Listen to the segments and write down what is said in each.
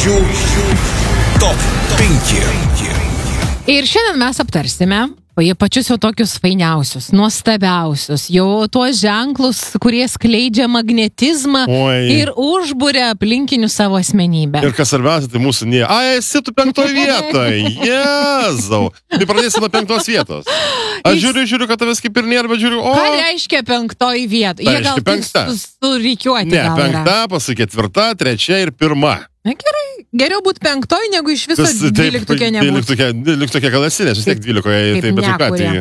Žvaigždžių top 5. Ir šiandien mes aptarsime pačius jau tokius fainiausius, nuostabiausius, jau tuos ženklus, kurie skleidžia magnetizmą ir užburia aplinkinių savo asmenybę. Ir kas svarbiausia, tai mūsų nie. Esi tu 5 vietoje. Jėzau. Tai pradėsi nuo 5 vietos. Aš žiūriu, kad tavęs kaip ir nėra, bet žiūriu, Ką reiškia 5 vieta? Jie gal surikiuoti. Ne, 5, paskui 4, 3 ir 1. Na gerai, geriau būti 5 negu iš viso 12 nebūtų. 12 gal esi, nes vis tiek 12, tai bet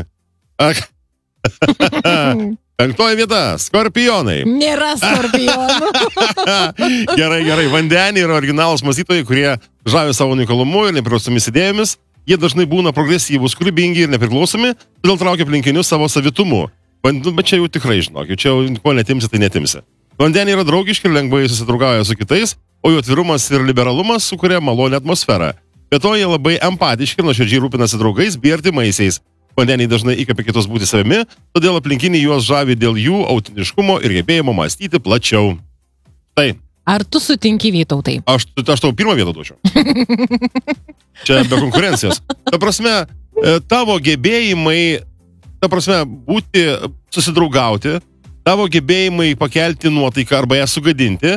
ką. 5 vieta, skorpionai. Nėra skorpionų. Gerai, vandeniai yra originalūs mąstytojai, kurie žavi savo unikalumu ir nepriklausomis idėjomis. Jie dažnai būna progresyvūs, kūrybingi ir nepriklausomi, todėl traukia aplinkinius savo savitumu. Bet čia jau tikrai žinok, čia jau ko netimsi, tai netimsi. Vandeniai yra draugiški ir lengvai susidraugauja su kitais, o jų atvirumas ir liberalumas sukuria malonią atmosferą. Be to, jie labai empatiški ir nuoširdžiai rūpinasi draugais bei artimaisiais. Vandeniai dažnai įkvepia kitus būti savimi, todėl aplinkiniai juos žavi dėl jų autentiškumo ir gebėjimo mąstyti plačiau. Tai. Ar tu sutinki, Vytautai? Aš tau 1 vietą duočiau. Čia be konkurencijos. Ta prasme, tavo gebėjimai, būti, susidraugauti, tavo gebėjimai pakelti nuotaiką arba ją sugadinti.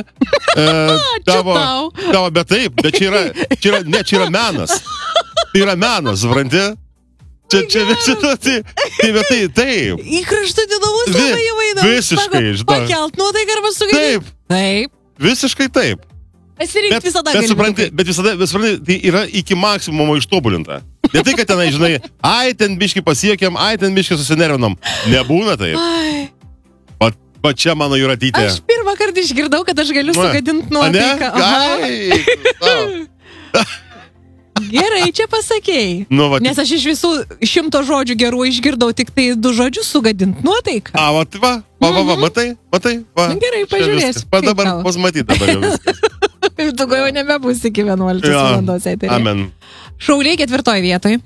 Bet taip, bet čia yra menas. Tai yra menas, supranti? Taip. Į kraštutinumus labai įvaidau. Visiškai, žinau. Pakelt nuotaiką arba sugadinti. Taip. Visiškai taip. Pasirinkti visada gali. Bet visada, tai yra iki maksimumo ištobulinta. Ne tai, kad tenai, žinai, ten biški pasiekėm, ten biški susinervinom. Nebūna taip. Va čia mano Jūratytė. Aš pirmą kartą išgirdau, kad aš galiu sugadinti nuotaiką. Gerai, čia pasakėjai. Nes aš iš visų 100 žodžių gerų išgirdau tik tai 2 žodžius sugadinti nuotaiką. Matai? Gerai, pažiūrėsiu. Dabar pasmatyt dabar jau viskas. Tu jau nebebus iki 11 valandos eterį. Amen. Šauliai 4 vietoje.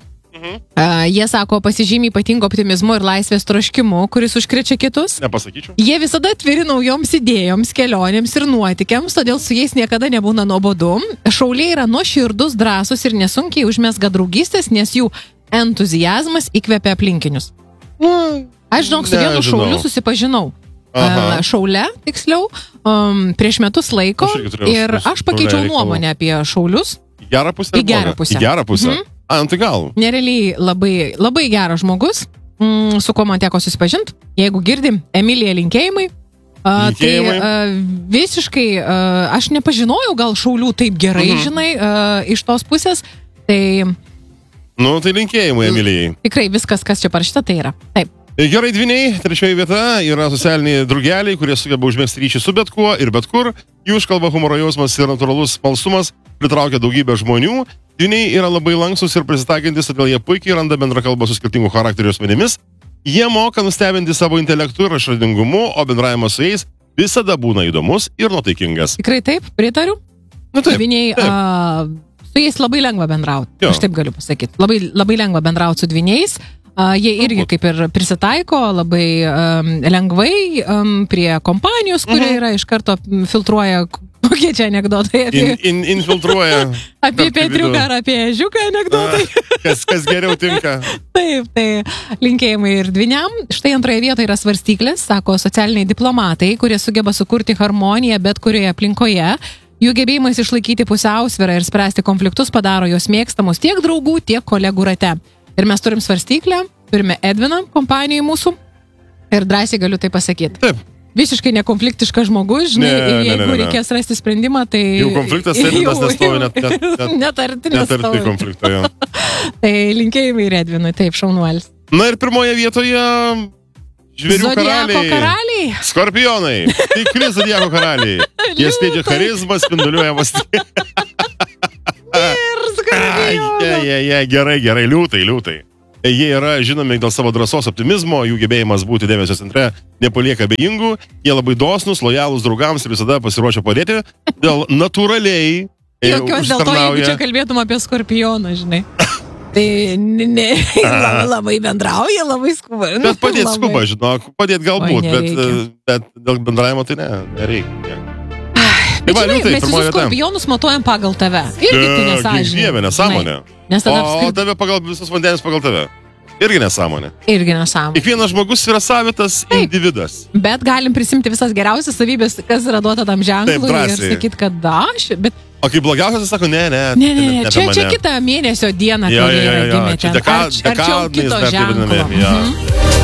Jie sako, pasižymi ypatingo optimizmu ir laisvės troškimu, kuris užkrečia kitus. Nepasakyčiau. Jie visada atviri naujoms idėjoms, kelionėms ir nuotykiams, todėl su jais niekada nebūna nuobodu. Šauliai yra nuoširdus, drąsus ir nesunkiai užmesga draugystės, nes jų entuziazmas įkvepia aplinkinius. Aš žinok, su vienu šauliu susipažinau. Šaule, tiksliau, prieš metus laiko ir aš pakeičiau nuomonę apie šaulius. Į gerą pusę? Į gerą pusę. Tai gal. Nerealiai labai geras žmogus, su kuo man teko susipažinti. Jeigu girdim, Emilija linkėjimai. Tai visiškai, aš nepažinojau gal šaulių taip gerai, žinai, iš tos pusės. Tai linkėjimai, Emilijai. Tikrai viskas, kas čia parašyta, tai yra. Taip. Gerai, dvyniai, 3 vieta yra socialiniai drugeliai, kurie sugeba užmegzti ryšį su bet kuo ir bet kur. Jų iškalba, humoro jausmas ir natūralus smalsumas pritraukia daugybę žmonių. Dvyniai yra labai lankstus ir prisitaikantis, todėl jie puikiai randa bendrą kalbą su skirtingų charakterių asmenimis. Jie moka nustebinti savo intelektu ir išradingumu, o bendravimas su jais visada būna įdomus ir nuotaikingas. Tikrai taip, pritariu. Dvyniai, su jais labai lengva bendrauti. Aš taip galiu pasakyti. Labai lengva bendrauti su dvyniais. Jie irgi kaip ir prisitaiko labai lengvai prie kompanijos, kurie yra iš karto filtruoja, kokie čia anekdotai infiltruoja apie Petriuką ar apie Ežiuką anekdotai. Kas geriau tinka. Taip, tai linkėjimai ir dvyniam. Štai 2 vietoje yra svarstyklės, sako socialiniai diplomatai, kurie sugeba sukurti harmoniją bet kurioje aplinkoje. Jų gebėjimas išlaikyti pusiausvyrą ir spręsti konfliktus padaro jos mėgstamus tiek draugų, tiek kolegų rate. Ir mes turim svarstyklę, turime Edviną kompanijai mūsų ir drąsiai galiu tai pasakyti. Taip. Visiškai nekonfliktiškas žmogus, žinai, ir jeigu reikės rasti sprendimą, tai... Jau konfliktas Edvinas nestovi, net arti konflikto, jo. Tai linkėjimai ir Edvinui, taip, šaunuolis. Na ir 1 vietoje žvėrių karaliai. Skorpionai. Tikri zodiako karaliai. Jie skleidžia charizmą, spinduliuoja mąstį. Gerai, liūtai. Jie yra žinomi dėl savo drąsos optimizmo, jų gebėjimas būti dėmesio centre nepalieka abejingų, jie labai dosnūs, lojalūs draugams ir visada pasiruošia padėti, dėl natūraliai jokios dėl to, jeigu čia kalbėtum apie skorpioną, žinai. Tai labai bendrauja, labai skuba. Bet padėti skuba, žinok, padėti galbūt, bet dėl bendravimo tai nereikia. Bet va, žinai, Liūtai, mes pirmoji visus vieta. skorpionus matuojam pagal tave. Irgi tai nesąžinė. Dieve, nesąmonė. Žinai, Nes tada O apskritai tave pagal visus vandenis pagal tave. Irgi nesąmonė. irgi nesąmonė. Kiekvienas žmogus yra savitas individas. Bet galim prisimti visas geriausias savybės, kas yra duota tam ženklui Taip, ir drąsiai. sakyti, kad aš. Bet O kai blogiausias, sako, ne, ne, apie čia mane. kitą mėnesio dieną, Jo, kai jo, jo, yra jo, gimė čia ten. Arčiau dekadiniais kito dar taip ženklo. vadinami, jo. Mhm.